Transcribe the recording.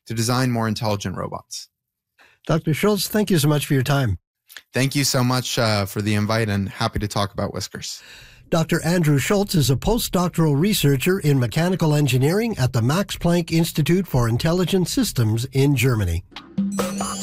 to design more intelligent robots. Dr. Schultz, thank you so much for your time. Thank you so much for the invite, and happy to talk about whiskers. Dr. Andrew Schultz is a postdoctoral researcher in mechanical engineering at the Max Planck Institute for Intelligent Systems in Germany.